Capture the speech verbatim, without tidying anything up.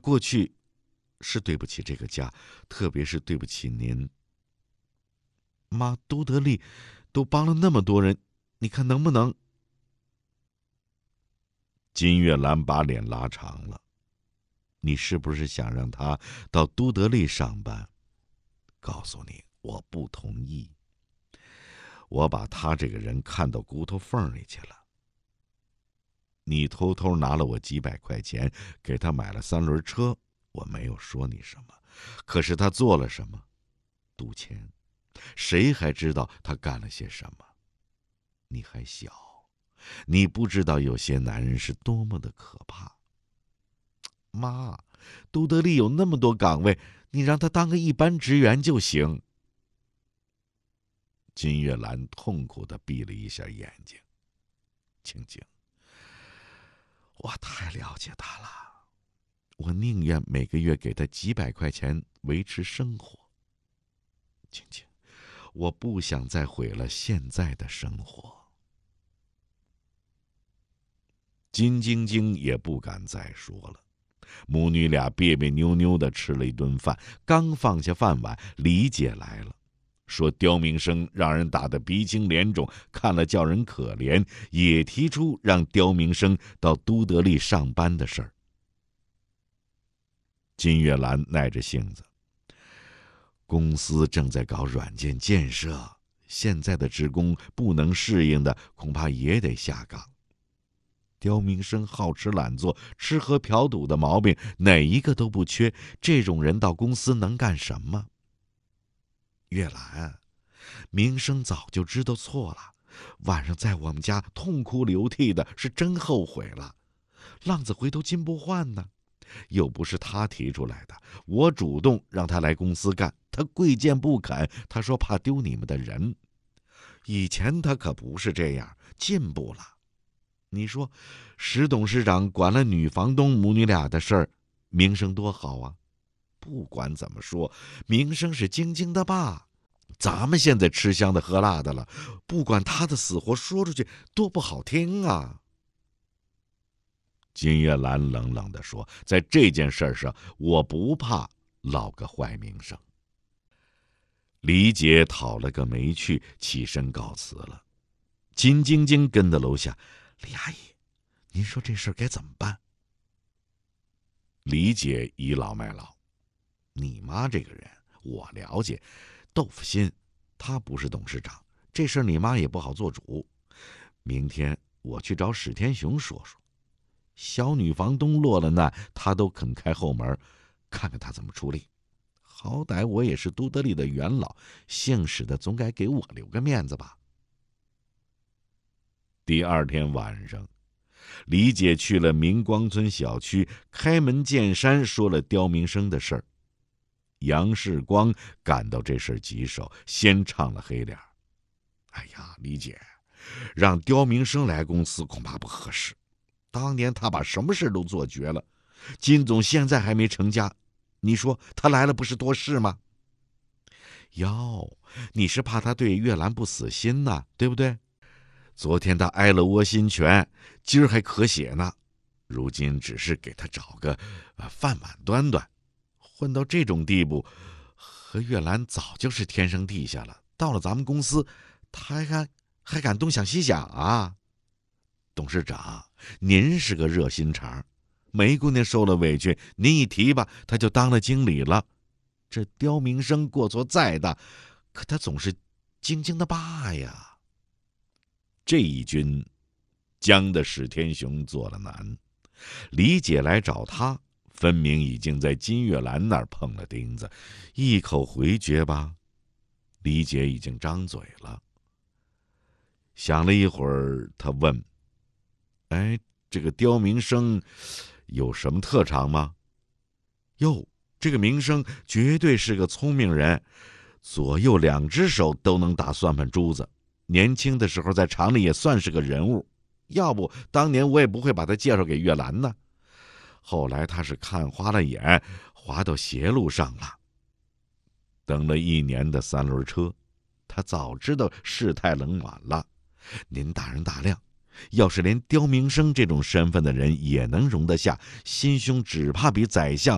过去是对不起这个家，特别是对不起您。妈，都德利都帮了那么多人，你看能不能……金月兰把脸拉长了，你是不是想让他到都德利上班？告诉你，我不同意。我把他这个人看到骨头缝里去了。你偷偷拿了我几百块钱，给他买了三轮车，我没有说你什么。可是他做了什么？赌钱。谁还知道他干了些什么？你还小，你不知道有些男人是多么的可怕。妈，都德利有那么多岗位，你让他当个一般职员就行。金月兰痛苦地闭了一下眼睛。青青，我太了解他了，我宁愿每个月给他几百块钱维持生活。青青，我不想再毁了现在的生活。金晶晶也不敢再说了。母女俩别别扭扭地吃了一顿饭，刚放下饭碗，李姐来了，说刁明生让人打得鼻青脸肿，看了叫人可怜，也提出让刁明生到都德利上班的事儿。金月兰耐着性子，公司正在搞软件建设，现在的职工不能适应的，恐怕也得下岗。刁明生好吃懒做，吃喝嫖赌的毛病哪一个都不缺，这种人到公司能干什么？月兰，明生早就知道错了，晚上在我们家痛哭流涕的，是真后悔了。浪子回头金不换呢，又不是他提出来的，我主动让他来公司干，他贵贱不肯，他说怕丢你们的人。以前他可不是这样，进步了。你说石董事长管了女房东母女俩的事儿，名声多好啊。不管怎么说，名声是晶晶的爸，咱们现在吃香的喝辣的了，不管他的死活，说出去多不好听啊。金月兰冷冷地说，在这件事上我不怕落个坏名声。李姐讨了个没趣，起身告辞了。金晶晶跟到楼下，李阿姨，您说这事该怎么办？李姐倚老卖老，你妈这个人我了解，豆腐心，她不是董事长，这事你妈也不好做主。明天我去找史天雄说说，小女房东落了难，他都肯开后门，看看他怎么处理。好歹我也是都德利的元老，姓史的总该给我留个面子吧。第二天晚上，李姐去了明光村小区，开门见山说了刁明生的事儿。杨世光感到这事儿棘手，先唱了黑脸。哎呀，李姐，让刁明生来公司恐怕不合适。当年他把什么事都做绝了，金总现在还没成家，你说他来了不是多事吗？哟，你是怕他对月兰不死心呐，对不对？昨天他挨了窝心拳，今儿还咳血呢，如今只是给他找个、呃、饭碗端端。混到这种地步，和月兰早就是天上地下了。到了咱们公司，他还敢还敢东想西想啊？董事长，您是个热心肠，梅姑娘受了委屈，您一提吧，他就当了经理了。这刁明生过错再大，可他总是晶晶的爸呀。这一军将的史天雄做了难，李姐来找他，分明已经在金月兰那儿碰了钉子，一口回绝吧。李姐已经张嘴了。想了一会儿，她问：哎，这个刁明生有什么特长吗？哟，这个明生绝对是个聪明人，左右两只手都能打算盘珠子，年轻的时候在厂里也算是个人物，要不当年我也不会把他介绍给月兰呢。后来他是看花了眼，滑到邪路上了。等了一年的三轮车，他早知道世态冷暖了。您大人大量，要是连刁明生这种身份的人也能容得下，心胸只怕比宰相